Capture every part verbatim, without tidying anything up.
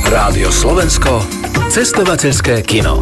Rádio Slovensko, cestovateľské kino.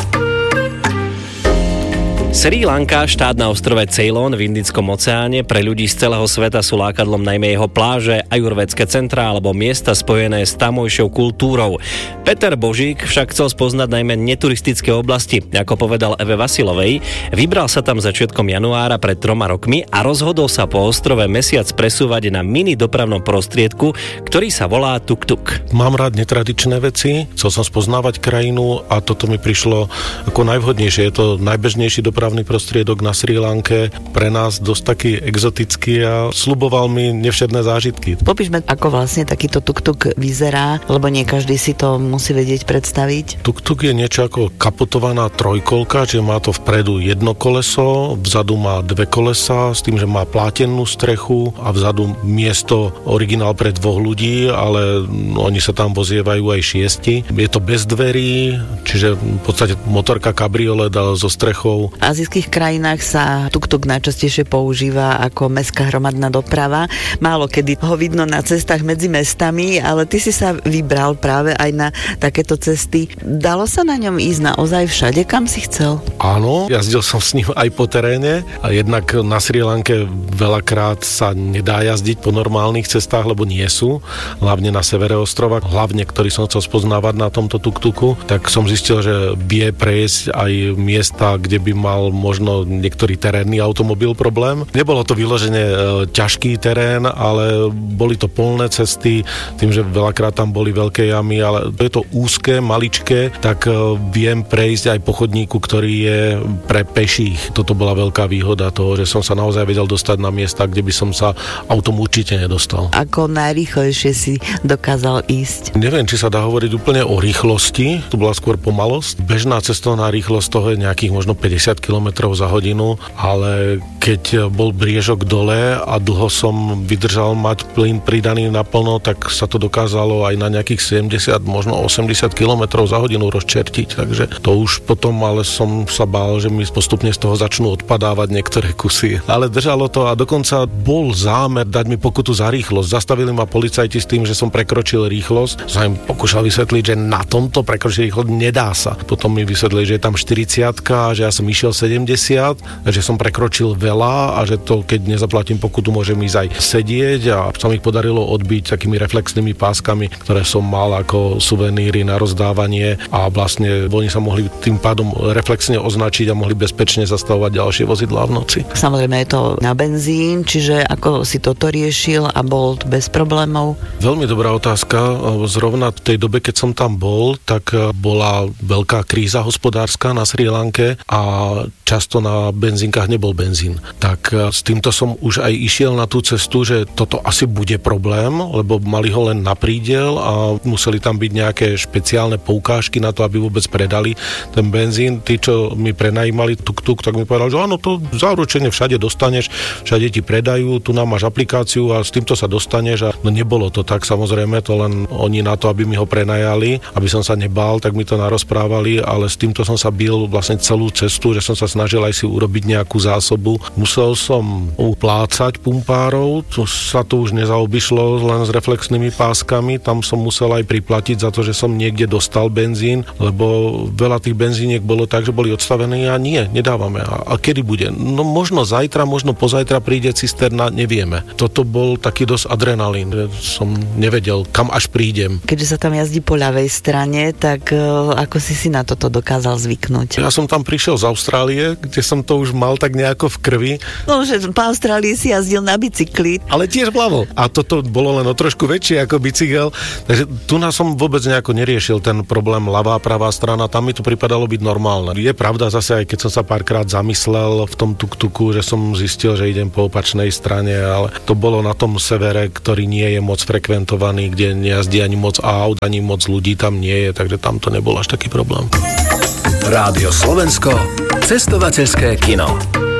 Srí Lanka, štát na ostrove Ceylon v Indickom oceáne, pre ľudí z celého sveta sú lákadlom najmä jeho pláže, ajurvédske centrá alebo miesta spojené s tamojšou kultúrou. Peter Božík však chcel spoznať najmä neturistické oblasti. Ako povedal Eve Vasilovej, vybral sa tam začiatkom januára pred troma rokmi a rozhodol sa po ostrove mesiac presúvať na mini dopravnom prostriedku, ktorý sa volá tuk-tuk. Mám rád netradičné veci, chcel som spoznávať krajinu a toto mi prišlo ako najvhodnejšie. Je to najbežnejší dopravný prostriedok na Srí Lanke, pre nás dosť taký exotický a sľuboval mi nevšetné zážitky. Popíšme, ako vlastne takýto tuk-tuk vyzerá, lebo nie každý si to musí vedieť predstaviť. Tuk-tuk je niečo ako kapotovaná trojkolka, čiže má to vpredu jedno koleso, vzadu má dve kolesa, s tým, že má plátennú strechu a vzadu miesto originál pre dvoch ľudí, ale oni sa tam vozievajú aj šiesti. Je to bez dverí, čiže v podstate motorka kabriolet so strechou. V azijských krajinách sa tuk-tuk najčastejšie používa ako mestská hromadná doprava. Málo kedy ho vidno na cestách medzi mestami, ale ty si sa vybral práve aj na takéto cesty. Dalo sa na ňom ísť naozaj všade, kam si chcel? Áno, jazdil som s ním aj po teréne a jednak na Srí Lanke veľakrát sa nedá jazdiť po normálnych cestách, lebo nie sú, hlavne na severe ostrova, hlavne ktorý som chcel spoznávať na tomto tuk-tuku, tak som zistil, že vie prejsť aj miesta, kde by mal možno niektorý terénny automobil problém. Nebolo to vyložene e, ťažký terén, ale boli to polné cesty, tým, že veľakrát tam boli veľké jamy, ale je to úzke, maličké, tak e, viem prejsť aj po chodníku, ktorý je pre peších. Toto bola veľká výhoda toho, že som sa naozaj vedel dostať na miesta, kde by som sa autom určite nedostal. Ako najrýchlejšie si dokázal ísť? Neviem, či sa dá hovoriť úplne o rýchlosti, to bola skôr pomalosť. Bežná cestovná rýchlosť toho je nejakých možno päťdesiat kilometrov za hodinu, ale keď bol briežok dole a dlho som vydržal mať plyn pridaný naplno, tak sa to dokázalo aj na nejakých sedemdesiat, možno osemdesiat kilometrov za hodinu rozčertiť, takže to už potom, ale som sa bál, že mi postupne z toho začnú odpadávať niektoré kusy. Ale držalo to a dokonca bol zámer dať mi pokutu za rýchlosť. Zastavili ma policajti s tým, že som prekročil rýchlosť. Som im pokúšal vysvetliť, že na tomto prekročil rýchlosť nedá sa. Potom mi vysvetlili, že je tam štyridsiatka, že ja som išiel sedemdesiat, že som prekročil veľa a že to, keď nezaplatím pokutu, môžem ísť aj sedieť a sa mi podarilo odbiť takými reflexnými páskami, ktoré som mal ako suveníry na rozdávanie a vlastne oni sa mohli tým pádom reflexne označiť a mohli bezpečne zastavovať ďalšie vozidlá v noci. Samozrejme je to na benzín, čiže ako si toto riešil a bol bez problémov? Veľmi dobrá otázka. Zrovna v tej dobe, keď som tam bol, tak bola veľká kríza hospodárska na Srí Lanke a často na benzínkach nebol benzín. Tak s týmto som už aj išiel na tú cestu, že toto asi bude problém, lebo mali ho len na prídel a museli tam byť nejaké špeciálne poukážky na to, aby vôbec predali ten benzín. Tí, čo mi prenajímali tuk-tuk, tak mi povedali, že áno, to záručene všade dostaneš, všade ti predajú, tu nám máš aplikáciu a s týmto sa dostaneš. A no nebolo to tak, samozrejme, to len oni na to, aby mi ho prenajali, aby som sa nebál, tak mi to narozprávali, ale s týmto som sa bil vlastne celú cestu, že som sa snažil aj si urobiť nejakú zásobu. Musel som uplácať pumpárov, to sa to už nezaobišlo len s reflexnými páskami, tam som musel aj priplatiť za to, že som niekde dostal benzín, lebo veľa tých benzíniek bolo tak, že boli odstavené a nie, nedávame. A, a kedy bude? No možno zajtra, možno pozajtra príde cisterna, nevieme. Toto bol taký dosť adrenalín, že som nevedel, kam až prídem. Keďže sa tam jazdí po ľavej strane, tak uh, ako si si na toto dokázal zvyknúť? Ja som tam prišiel z Austrálie, kde som to už mal tak nejako v krvi. No, že po Austrálii si jazdil na bicykli. Ale tiež vľavo. A toto bolo len o trošku väčšie ako bicykel. Takže tu nás som vôbec nejako neriešil ten problém ľavá, pravá strana. Tam mi to pripadalo byť normálne. Je pravda zase, aj keď som sa párkrát zamyslel v tom tuk-tuku, že som zistil, že idem po opačnej strane, ale to bolo na tom severe, ktorý nie je moc frekventovaný, kde nejazdí ani moc aut, ani moc ľudí tam nie je, takže tam to nebol až taký problém. Rádio Slovensko, cestovateľské kino.